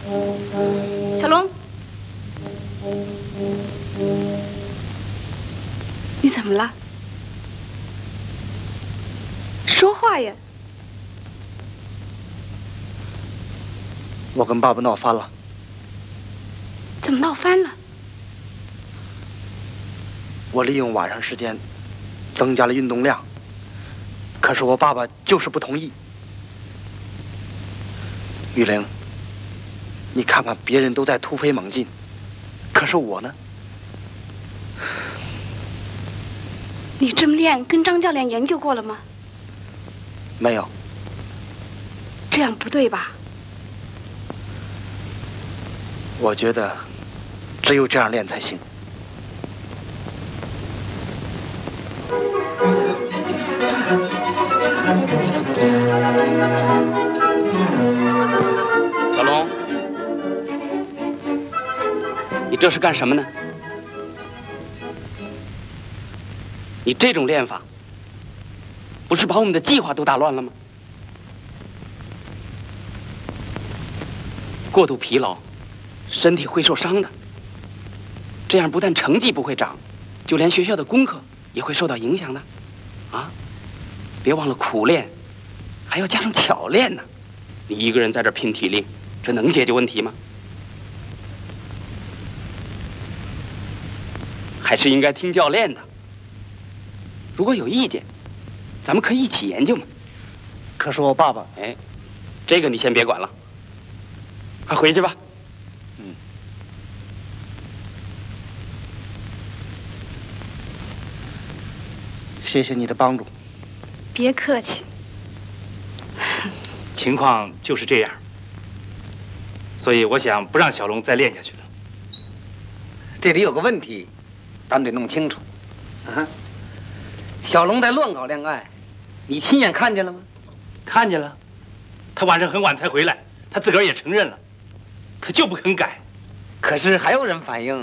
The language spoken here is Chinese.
小龙，你怎么了？说话呀！ 我跟爸爸闹翻了。 怎么闹翻了？ 我利用晚上时间增加了运动量，可是我爸爸就是不同意。玉玲，你看看别人都在突飞猛进，可是我呢？ 你这么练，跟张教练研究过了吗？ 没有。 这样不对吧？ 我觉得只有这样练才行。 小龙，你这是干什么呢？你这种练法，不是把我们的计划都打乱了吗？过度疲劳，身体会受伤的。这样不但成绩不会长，就连学校的功课也会受到影响的。啊，别忘了苦练，还要加上巧练呢。你一个人在这拼体力，这能解决问题吗？还是应该听教练的。如果有意见，咱们可以一起研究嘛。 可是我爸爸…… 哎，这个你先别管了，快回去吧。 嗯。谢谢你的帮助。 别客气。 情况就是这样，所以我想不让小龙再练下去了。 这里有个问题，咱们得弄清楚。啊，小龙在乱搞恋爱，你亲眼看见了吗？ 看见了，他晚上很晚才回来，他自个儿也承认了，可就不肯改。 可是还有人反映，